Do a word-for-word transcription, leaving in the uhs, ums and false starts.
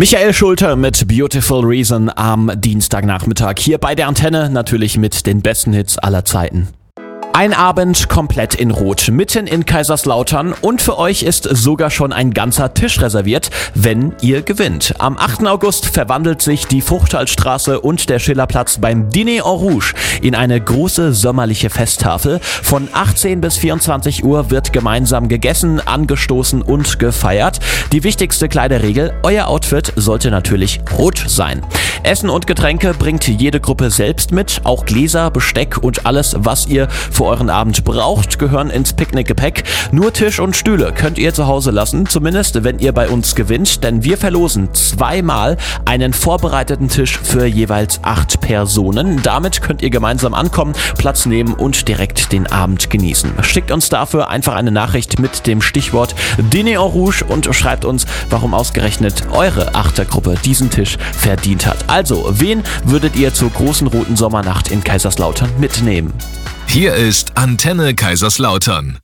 Michael Schulte mit Beautiful Reason am Dienstagnachmittag hier bei der Antenne, natürlich mit den besten Hits aller Zeiten. Ein Abend komplett in Rot, mitten in Kaiserslautern, und für euch ist sogar schon ein ganzer Tisch reserviert, wenn ihr gewinnt. Am achten August verwandelt sich die Fruchtalstraße und der Schillerplatz beim Dîner en Rouge in eine große sommerliche Festtafel. Von achtzehn bis vierundzwanzig Uhr wird gemeinsam gegessen, angestoßen und gefeiert. Die wichtigste Kleiderregel: euer Outfit sollte natürlich rot sein. Essen und Getränke bringt jede Gruppe selbst mit. Auch Gläser, Besteck und alles, was ihr für euren Abend braucht, gehören ins Picknickgepäck. Nur Tisch und Stühle könnt ihr zu Hause lassen, zumindest wenn ihr bei uns gewinnt, denn wir verlosen zweimal einen vorbereiteten Tisch für jeweils acht Personen. Damit könnt ihr gemeinsam ankommen, Platz nehmen und direkt den Abend genießen. Schickt uns dafür einfach eine Nachricht mit dem Stichwort Dîner en Rouge und schreibt uns, warum ausgerechnet eure Achtergruppe diesen Tisch verdient hat. Also, wen würdet ihr zur großen roten Sommernacht in Kaiserslautern mitnehmen? Hier ist Antenne Kaiserslautern.